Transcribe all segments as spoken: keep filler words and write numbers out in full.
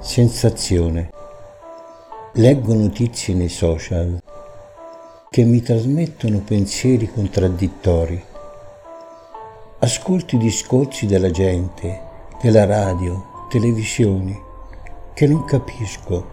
Sensazione. Leggo notizie nei social che mi trasmettono pensieri contraddittori. Ascolto i discorsi della gente, della radio, televisioni, che non capisco.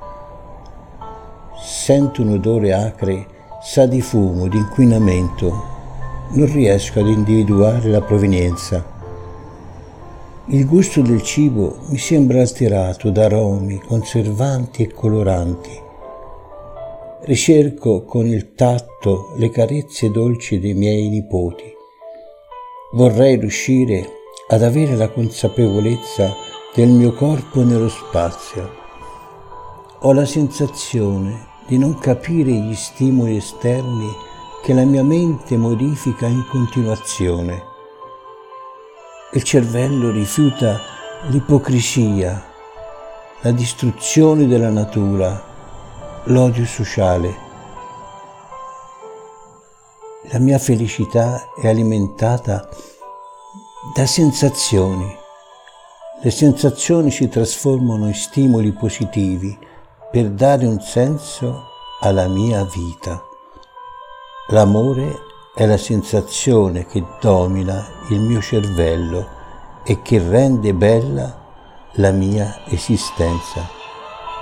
Sento un odore acre, sa di fumo, di inquinamento. Non riesco ad individuare la provenienza. Il gusto del cibo mi sembra alterato da aromi, conservanti e coloranti. Ricerco con il tatto le carezze dolci dei miei nipoti. Vorrei riuscire ad avere la consapevolezza del mio corpo nello spazio. Ho la sensazione di non capire gli stimoli esterni che la mia mente modifica in continuazione. Il cervello rifiuta l'ipocrisia, la distruzione della natura, l'odio sociale. La mia felicità è alimentata da sensazioni. Le sensazioni si trasformano in stimoli positivi per dare un senso alla mia vita. L'amore è la sensazione che domina il mio cervello e che rende bella la mia esistenza.